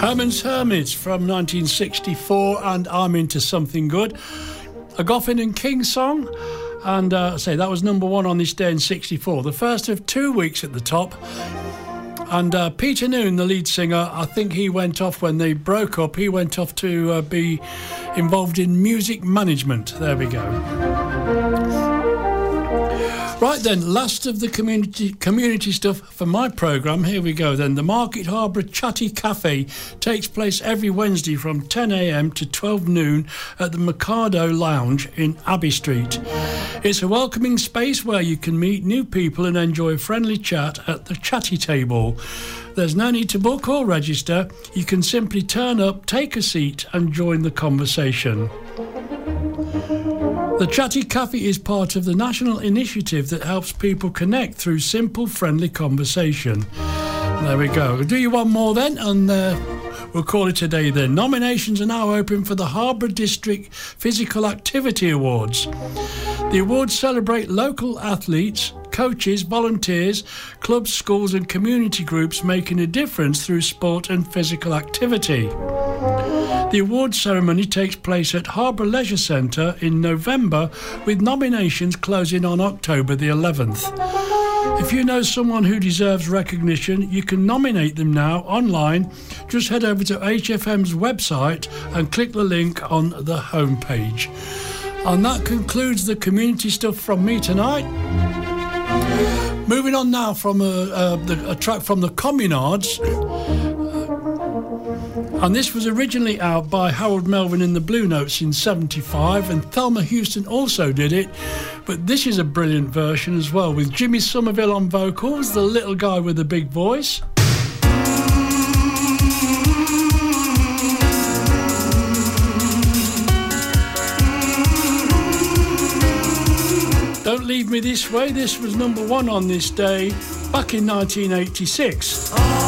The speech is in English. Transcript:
Herman's Hermits from 1964 and I'm Into Something Good. A Goffin and King song. And say that was number one on this day in 64. The first of 2 weeks at the top. And Peter Noone, the lead singer, I think he went off when they broke up. He went off to be involved in music management. There we go. Right then, last of the community stuff for my programme. Here we go then. The Market Harbour Chatty Cafe takes place every Wednesday from 10 a.m. to 12 noon at the Mikado Lounge in Abbey Street. It's a welcoming space where you can meet new people and enjoy friendly chat at the chatty table. There's no need to book or register. You can simply turn up, take a seat and join the conversation. The Chatty Cafe is part of the national initiative that helps people connect through simple, friendly conversation. There we go. We'll do you one more then, and we'll call it a day then. Nominations are now open for the Harbour District Physical Activity Awards. The awards celebrate local athletes, coaches, volunteers, clubs, schools and community groups making a difference through sport and physical activity. The awards ceremony takes place at Harbour Leisure Centre in November, with nominations closing on October the 11th. If you know someone who deserves recognition, you can nominate them now online. Just head over to HFM's website and click the link on the homepage. And that concludes the community stuff from me tonight. Moving on now from a track from the Communards. And this was originally out by Harold Melvin in the Blue Notes in 75, and Thelma Houston also did it. But this is a brilliant version as well, with Jimmy Somerville on vocals, the little guy with the big voice. Don't Leave Me This Way. This was number one on this day back in 1986.